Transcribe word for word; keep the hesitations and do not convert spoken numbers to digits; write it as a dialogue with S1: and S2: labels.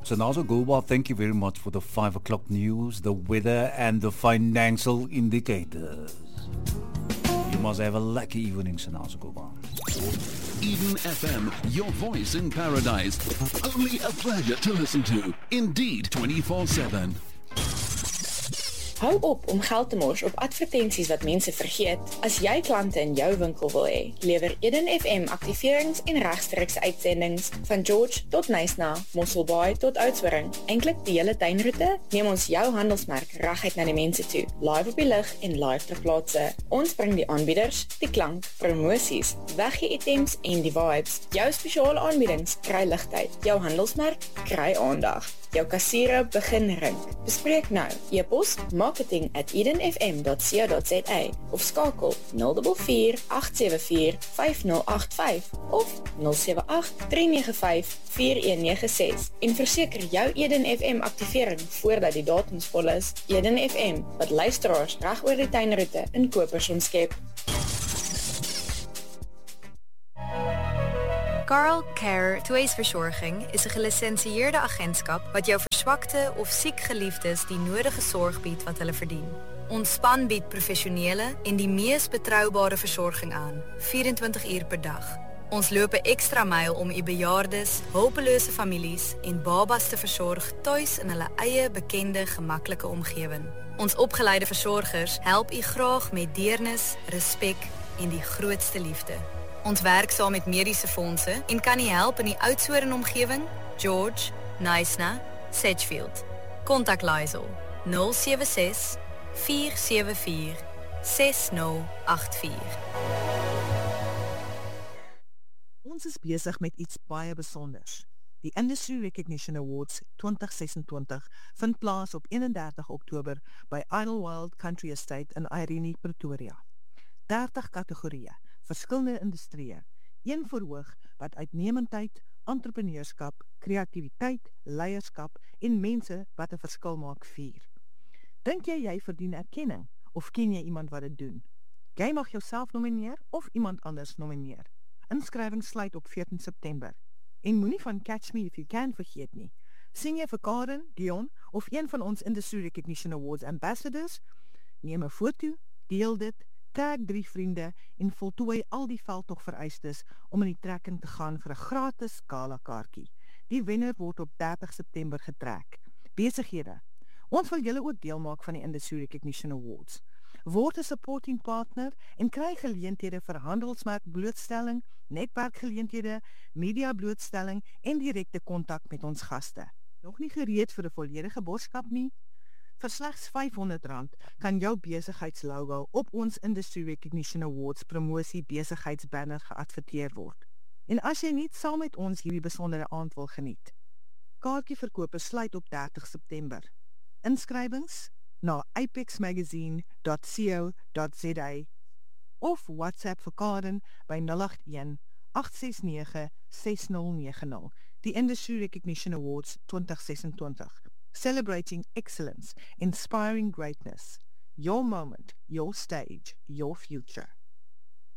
S1: So Nazo Goba, thank you very much for the five o'clock news, the weather and the financial indicators. You must have a lucky evening, Nazo Goba.
S2: Eden F M, your voice in paradise. Only a pleasure to listen to. Indeed, twenty-four seven.
S3: Hou op om geld te mors op advertensies wat mense vergeet. As jy klante in jou winkel wil hê, lewer Eden F M aktiverings en regstreekse uitsendings van George tot Nysna, Mosselbaai tot Oudtshoorn. Eintlik die hele tuinroete neem ons jou handelsmerk reguit na die mense toe, live op die lig en live ter plaatse. Ons bring die aanbieders, die klank, promosies, weggee items en die vibes. Jou spesiale aanbiedings kry ligtyd, jou handelsmerk kry aandag. Jou kassiere begin rink. Bespreek nou. E-pos marketing at eden f m dot co dot za of skakel nul vier vier agt sewe vier vyf nul agt vyf of nul sewe agt drie nege vyf vier een nege ses en verseker jou Eden F M aktivering voordat die datums vol is. Eden F M, wat luisteraars reg oor die tuinroete in kopers omskep.
S4: Carl Care Tweesverzorging is een gelicensieerde agentskap wat jou verswakte of siek geliefdes die nodige sorg biedt wat hulle verdien. Ons span bied professionele en die mees betroubare versorging aan, vierentwintig uur per dag. Ons loop 'n ekstra myl om u bejaardes, hulpelose families en babas te versorg tuis in hulle eie bekende, gemaklike omgewing. Ons opgeleide versorgers help u graag met deernis, respek en die grootste liefde. Ons werk saam met mediese fondse en kan u help in die Oudtshoorn omgewing, George, Nysna, Sedgefield. Kontak Lysel nul sewe ses vier sewe vier ses nul agt vier.
S5: Ons is besig met iets baie besonders. Die Industry Recognition Awards twintig sesentwintig vind plaas op eenendertig Oktober by Idlewild Country Estate in Irene, Pretoria. dertig kategorieë, verskillende industrieë, een verhoog wat uitnemendheid, entrepreneurskap, kreatiwiteit, leierskap en mense wat 'n verskil maak vier. Dink jy jy verdien erkenning of ken jy iemand wat dit doen? Jy mag jouself nomineer of iemand anders nomineer. Inskrywings sluit op veertien September. En moenie van Catch Me If You Can vergeet nie. Sien jy vir Karen, Dion of een van ons Industry Recognition Awards ambassadors? Neem 'n foto, deel dit, tag drie vriende en voltooi al die veldtog vereistes om in die trekking te gaan vir 'n gratis gala kaartjie. Die wenner word op dertig September getrek. Besighede. Ons wil julle ook deel maak van die Industry Recognition Awards. Word 'n supporting partner en kry geleenthede vir handelsmerk blootstelling, netwerkgeleenthede, media blootstelling en direkte kontak met ons gaste. Nog nie gereed vir 'n volledige boodskap nie? Vir slegs vyfhonderd rand kan jou besigheidslogo op ons Industry Recognition Awards promosie besigheidsbanner geadverteer word. En as jy nie saam met ons hierdie besondere aand wil geniet, kaartjieverkope sluit op dertig September. Inskrywings na apex magazine dot co dot za of WhatsApp vir Karen by nul agt een agt ses nege ses nul nege nul. Die Industry Recognition Awards twintig sesentwintig. Celebrating excellence, inspiring greatness. Your moment, your stage, your future.